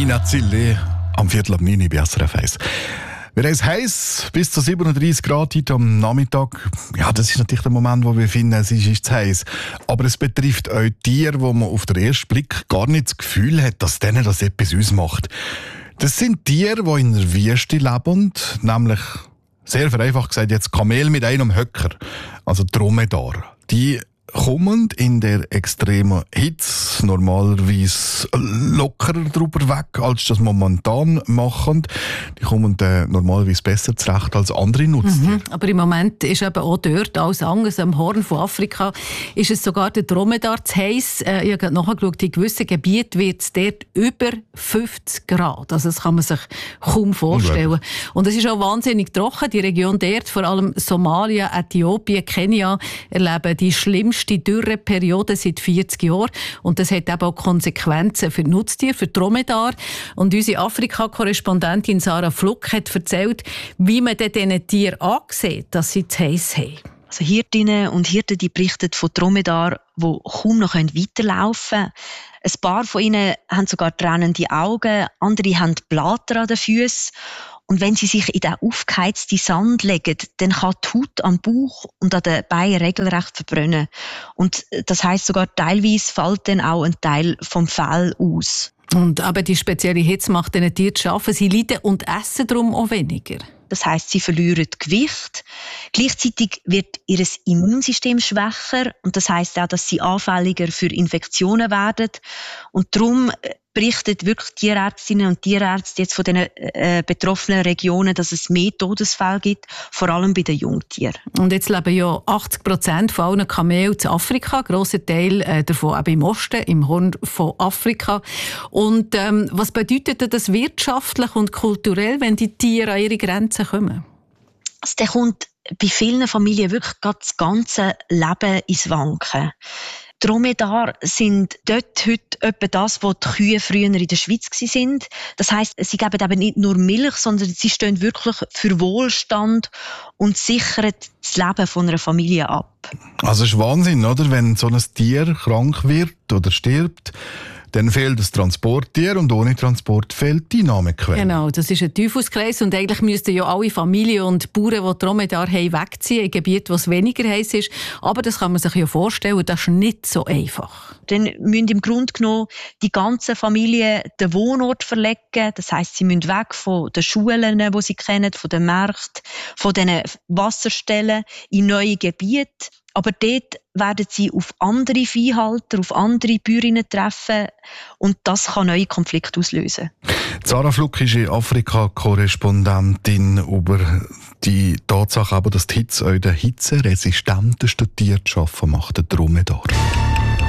Nina Zilli am 8:45 bei SRF 1. Wir haben es heiß, bis zu 37 Grad heute am Nachmittag. Ja, das ist natürlich der Moment, wo wir finden, es ist zu heiß. Aber es betrifft auch Tiere, wo man auf den ersten Blick gar nicht das Gefühl hat, dass denen das etwas ausmacht. Das sind Tiere, die in der Wüste leben, nämlich, sehr vereinfacht gesagt, jetzt Kamel mit einem Höcker, also Dromedar. Die kommen in der extremen Hitze normalerweise lockerer drüber weg, als das momentan machen. Die kommen normalerweise besser zurecht als andere Nutztiere. Aber im Moment ist eben auch dort alles anders. Am Horn von Afrika ist es sogar der Dromedar zu heiß. Ich habe nachgeschaut, in gewissen Gebieten wird es dort über 50 Grad. Also das kann man sich kaum vorstellen. Und es ist auch wahnsinnig trocken. Die Region dort, vor allem Somalia, Äthiopien, Kenia, erleben die schlimmste Dürreperiode seit 40 Jahren. Und das hat eben auch Konsequenzen für die Nutztiere, für die Dromedar. Und unsere Afrika-Korrespondentin Sarah Fluck hat erzählt, wie man diesen Tieren ansieht, dass sie zu heiß haben. Also Hirtinnen und Hirten, die berichten von Dromedar, die kaum noch weiterlaufen können. Ein paar von ihnen haben sogar tränende Augen, andere haben Blatter an den Füßen. Und wenn sie sich in den aufgeheizten Sand legen, dann kann die Haut am Bauch und an den Beinen regelrecht verbrennen. Und das heisst sogar, teilweise fällt dann auch ein Teil vom Fell aus. Und aber die spezielle Hitze macht diesen Tieren zu schaffen. Sie leiden und essen darum auch weniger. Das heisst, sie verlieren Gewicht. Gleichzeitig wird ihr Immunsystem schwächer. Und das heisst auch, dass sie anfälliger für Infektionen werden. Und darum berichten wirklich Tierärztinnen und Tierärzte jetzt von den betroffenen Regionen, dass es mehr Todesfälle gibt, vor allem bei den Jungtieren. Und jetzt leben ja 80% von allen Kamelen in Afrika, ein grosser Teil davon eben im Osten, im Horn von Afrika. Und was bedeutet das wirtschaftlich und kulturell, wenn die Tiere an ihre Grenzen kommen? Also, der kommt bei vielen Familien wirklich das ganze Leben ins Wanken. Dromedar sind dort heute etwa das, was die Kühe früher in der Schweiz waren. Das heisst, sie geben eben nicht nur Milch, sondern sie stehen wirklich für Wohlstand und sichern das Leben von einer Familie ab. Also es ist Wahnsinn, oder? Wenn so ein Tier krank wird oder stirbt, dann fehlt das Transporttier und ohne Transport fehlt die Einnahmequelle. Genau, das ist ein Teufelskreis und eigentlich müssten ja alle Familien und Bauern, die Dromedar haben, wegziehen in Gebieten, wo es weniger heiß ist. Aber das kann man sich ja vorstellen, das ist nicht so einfach. Dann müssen im Grunde genommen die ganze Familie den Wohnort verlegen. Das heisst, sie müssen weg von den Schulen, die sie kennen, von den Märkten, von den Wasserstellen in neue Gebiete. Aber dort werden sie auf andere Viehhalter, auf andere Bäuerinnen treffen und das kann neue Konflikte auslösen. Sarah Fluck ist Afrika-Korrespondentin über die Tatsache, dass die Hitze auch den hitzeresistenten Tieren zu schaffen macht, der Dromedar.